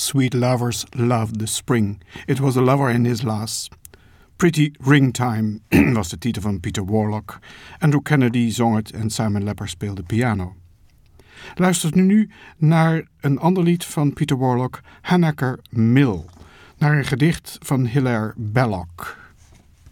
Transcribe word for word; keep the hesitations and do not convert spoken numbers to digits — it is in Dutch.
Sweet lovers loved the spring. It was a lover in his lass. Pretty Ringtime was de titel van Peter Warlock. Andrew Kennedy zong het en Simon Lepper speelde piano. Luistert nu naar een ander lied van Peter Warlock, Hanaker Mill, naar een gedicht van Hilaire Belloc.